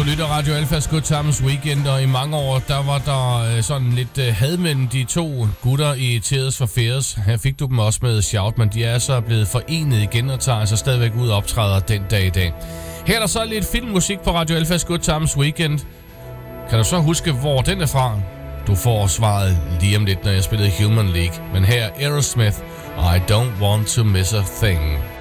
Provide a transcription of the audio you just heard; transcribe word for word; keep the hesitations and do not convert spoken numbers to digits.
lytter Radio Alphas Good Times Weekend, og i mange år, der var der sådan lidt had mellem de to gutter i Tears for Fears. Her fik du dem også med Shout, men de er så blevet forenet igen og tager sig stadigvæk ud og optræder den dag i dag. Her er der så lidt filmmusik på Radio Alphas Good Times Weekend. Kan du så huske, hvor den er fra? Du får svaret lige om lidt, når jeg spillede Human League. Men her er Aerosmith, I Don't Want to Miss a Thing.